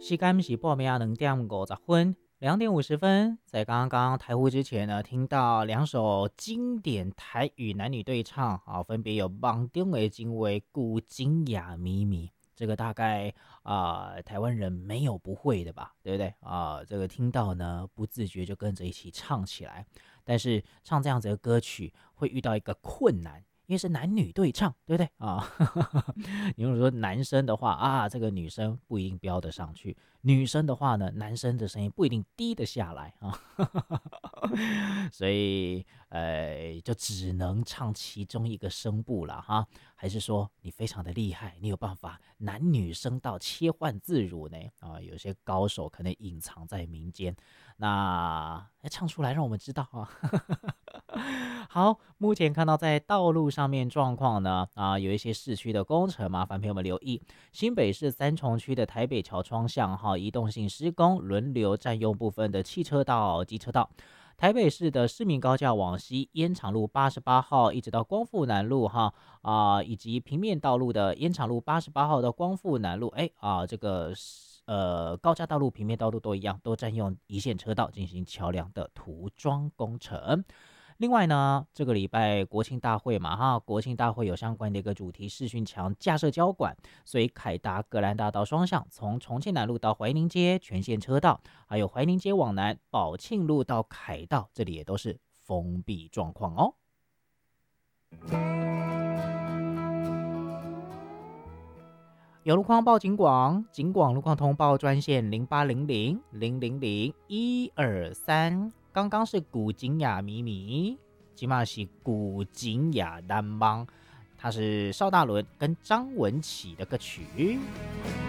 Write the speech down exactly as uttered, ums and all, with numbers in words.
时间是半夜两点五十分，两点五十分，在刚刚台呼之前呢，听到两首经典台语男女对唱啊，分别有《梦中的情话》古今雅咪咪。这个大概啊、呃台湾人没有不会的吧，对不对啊、这个听到呢，不自觉就跟着一起唱起来。但是唱这样子的歌曲会遇到一个困难，因为是男女对唱，对不对啊？你如果说男生的话啊，这个女生不一定飙得上去；女生的话呢，男生的声音不一定低得下来啊。所以呃，就只能唱其中一个声部了哈。还是说你非常的厉害，你有办法男女声道切换自如呢？啊，有些高手可能隐藏在民间，那唱出来让我们知道啊。好，目前看到在道路上面状况呢，啊，有一些市区的工程，麻烦朋友们留意。新北市三重区的台北桥窗巷哈，移动性施工，轮流占用部分的汽车道、机车道。台北市的市民高架往西，烟厂路八十八号一直到光复南路哈啊、以及平面道路的烟厂路八十八号到光复南路，哎啊，这个呃高架道路、平面道路都一样，都占用一线车道进行桥梁的涂装工程。另外呢，这个礼拜国庆大会嘛，哈，国庆大会有相关的一个主题视讯墙架设交管，所以凯达格兰大道双向从重庆南路到怀宁街全线车道，还有怀宁街往南宝庆路到凯道，这里也都是封闭状况哦。有路况报警广，警广路况通报专线零八零零零零零一二三。刚刚是古井雅咪咪，今嘛是古井雅单帮，它是邵大伦跟张文琪的歌曲。